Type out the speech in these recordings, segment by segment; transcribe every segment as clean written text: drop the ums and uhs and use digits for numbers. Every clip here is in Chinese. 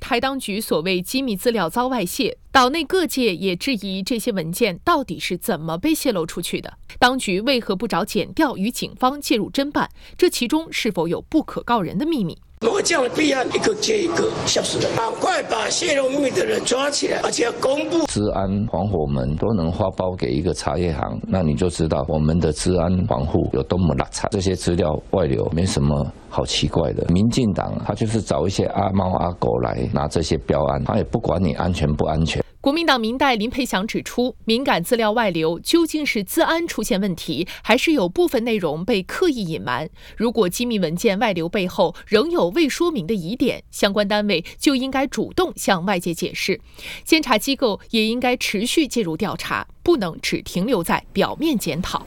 台当局所谓机密资料遭外泄，岛内各界也质疑这些文件到底是怎么被泄露出去的，当局为何不找检调与警方介入侦办？这其中是否有不可告人的秘密？ 如果这样的弊案一个接一个消失了，赶快把泄露秘密的人抓起来，而且要公布。 治安防火门都能发包给一个茶叶行，那你就知道我们的治安防护有多么邋遢。这些资料外流没什么好奇怪的。民进党他就是找一些阿猫阿狗来拿这些标案，他也不管你安全不安全。 国民党民代林培祥指出，敏感资料外流究竟是资安出现问题，还是有部分内容被刻意隐瞒？如果机密文件外流背后仍有未说明的疑点，相关单位就应该主动向外界解释，监察机构也应该持续介入调查，不能只停留在表面检讨。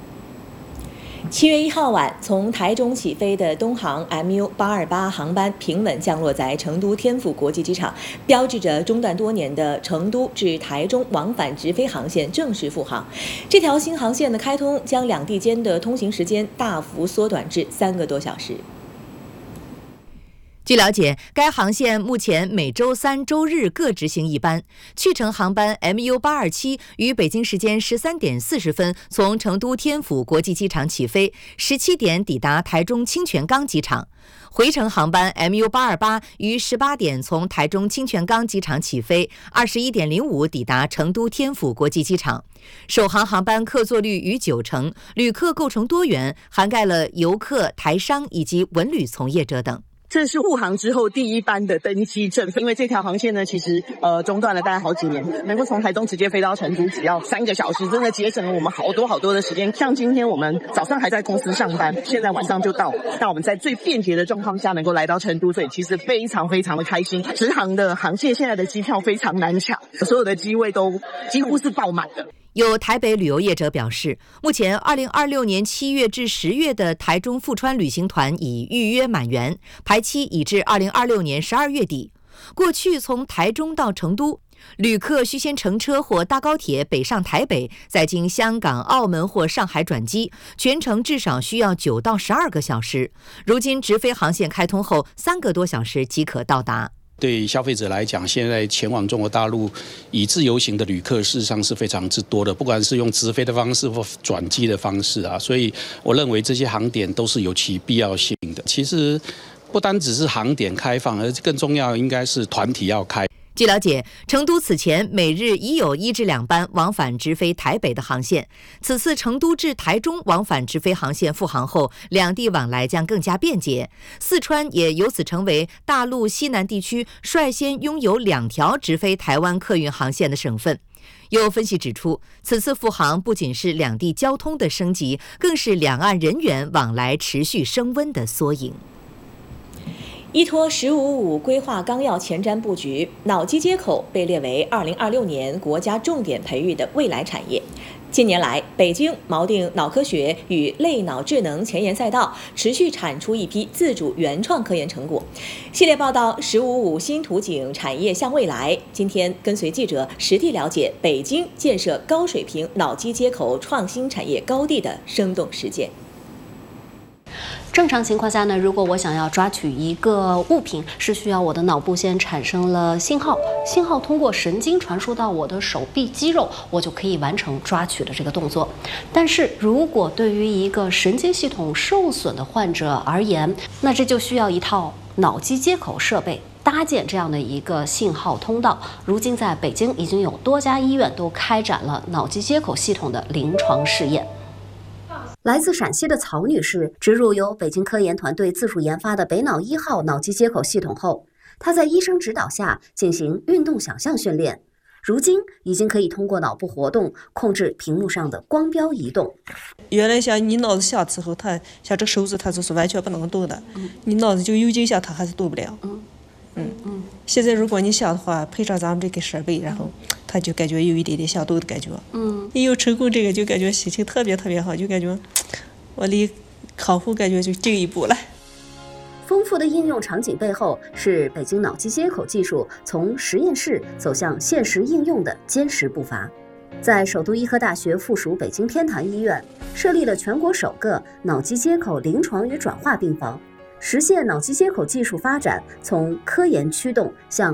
7月1号晚，从台中起飞的东航 MU828 航班平稳降落在成都天府国际机场，标志着中断多年的成都至台中往返直飞航线正式复航。这条新航线的开通，将两地间的通行时间大幅缩短至3个多小时。 据了解，该航线目前每周3、周日各执行一班。去程航班 MU827 于北京时间13点40分从成都天府国际机场起飞，17点抵达台中清泉岗机场。回程航班 MU828 于18点从台中清泉岗机场起飞，21点05抵达成都天府国际机场。首航航班客座率逾90%，旅客构成多元，涵盖了游客、台商以及文旅从业者等。 这是护航之后第一班的登机证，因为这条航线呢，其实中断了大概好几年，能够从台中直接飞到成都，只要3个小时，真的节省了我们好多的时间。像今天我们早上还在公司上班，现在晚上就到，那我们在最便捷的状况下能够来到成都，所以其实非常的开心。直航的航线现在的机票非常难抢，所有的机位都几乎是爆满的。 有台北旅游业者表示，目前2026年7月至10月的台中富川旅行团已预约满员，排期已至2026年12月底。过去从台中到成都，旅客需先乘车或搭高铁北上台北，再经香港、澳门或上海转机，全程至少需要9到12个小时。如今直飞航线开通后，3个多小时即可到达。 对消费者来讲，现在前往中国大陆以自由行的旅客事实上是非常之多的，不管是用直飞的方式或转机的方式啊，所以我认为这些航点都是有其必要性的。其实不单只是航点开放，而更重要应该是团体要开。 据了解，成都此前每日已有1至2班往返直飞台北的航线，此次成都至台中往返直飞航线复航后，两地往来将更加便捷。四川也由此成为大陆西南地区率先拥有2条直飞台湾客运航线的省份。有分析指出，此次复航不仅是两地交通的升级，更是两岸人员往来持续升温的缩影。 依托“十五五”规划纲要前瞻布局，脑机接口被列为2026年国家重点培育的未来产业。近年来，北京锚定脑科学与类脑智能前沿赛道，持续产出一批自主原创科研成果。系列报道“十五五”新图景产业向未来，今天跟随记者实地了解北京建设高水平脑机接口创新产业高地的生动实践。 正常情况下呢，如果我想要抓取一个物品，是需要我的脑部先产生了信号，信号通过神经传输到我的手臂肌肉，我就可以完成抓取的这个动作。但是如果对于一个神经系统受损的患者而言，那这就需要一套脑机接口设备，搭建这样的一个信号通道。如今在北京已经有多家医院都开展了脑机接口系统的临床试验。 来自陕西的曹女士植入由北京科研团队自主研发的北脑1号脑机接口系统后，她在医生指导下进行运动想象训练，如今已经可以通过脑部活动控制屏幕上的光标移动。 原来像你脑子下之后，它像这手指它就是完全不能动的，你脑子就有几下它还是动不了。现在如果你下的话，配上咱们这个设备，然后他就感觉有一点点想动的感觉。一有成功这个，就感觉心情特别好，就感觉我离康复感觉就进一步了。 丰富的应用场景背后，是北京脑机接口技术从实验室走向现实应用的坚实步伐。在首都医科大学附属北京天坛医院，设立了全国首个脑机接口临床与转化病房，实现脑机接口技术发展从科研驱动向